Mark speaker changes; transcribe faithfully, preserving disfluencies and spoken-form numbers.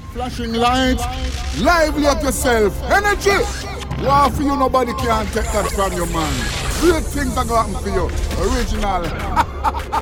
Speaker 1: Flashing lights, lively up yourself, energy. War for you, nobody can take that from you, man. Great things are going to happen for you. Original.